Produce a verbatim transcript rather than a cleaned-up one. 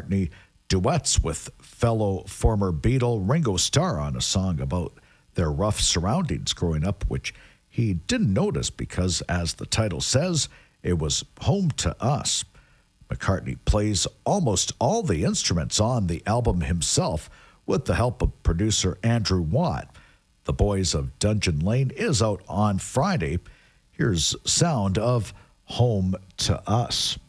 McCartney duets with fellow former Beatle Ringo Starr on a song about their rough surroundings growing up, which he didn't notice because, as the title says, it was home to us. McCartney plays almost all the instruments on the album himself with the help of producer Andrew Watt. The Boys of Dungeon Lane is out on Friday. Here's sound of Home to Us.